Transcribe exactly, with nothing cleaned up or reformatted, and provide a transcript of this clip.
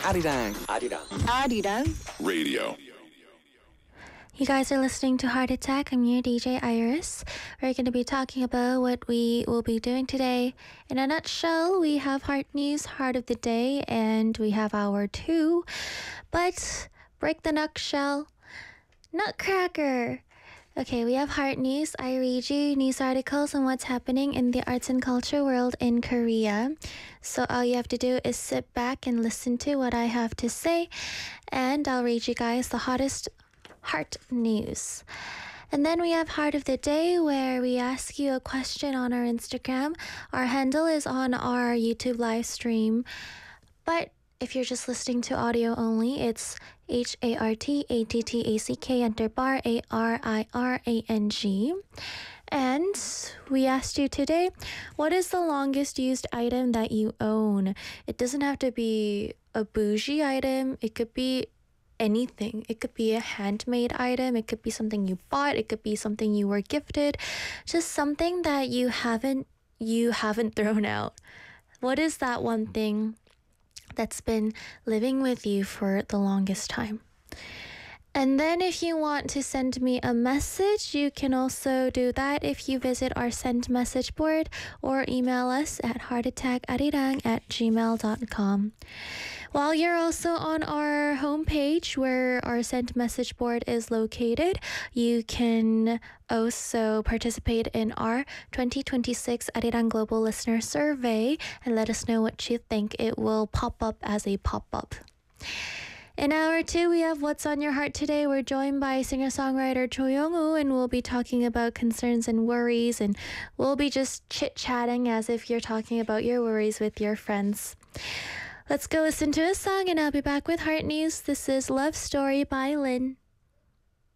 Arirang. Arirang. Arirang Radio. You guys are listening to Heart Attack. I'm your D J Iris. We're going to be talking about what we will be doing today. In a nutshell, we have Heart News, Heart of the Day, and we have Hour two. But break the nutshell. Nutcracker! Okay, we have Heart News. I read you news articles on what's happening in the arts and culture world in Korea. So all you have to do is sit back and listen to what I have to say, and I'll read you guys the hottest Heart News. And then we have Heart of the Day, where we ask you a question on our Instagram. Our handle is on our YouTube live stream. But if you're just listening to audio only, it's H A R T A T T A C K enter bar A R I R A N G. And we asked you today, what is the longest used item that you own? It doesn't have to be a bougie item. It could be anything. It could be a handmade item. It could be something you bought. It could be something you were gifted. Just something that you haven't you haven't thrown out. What is that one thing that's been living with you for the longest time? And then if you want to send me a message, you can also do that if you visit our send message board or email us at heartattackarirang at gmail dot com. While you're also on our homepage where our send message board is located, you can also participate in our twenty twenty-six Arirang Global Listener Survey and let us know what you think. It will pop up as a pop-up. In hour two, we have What's on Your Heart Today. We're joined by singer-songwriter Cho Young-woo, and we'll be talking about concerns and worries, and we'll be just chit-chatting as if you're talking about your worries with your friends. Let's go listen to a song, and I'll be back with Heart News. This is Love Story by Lynn.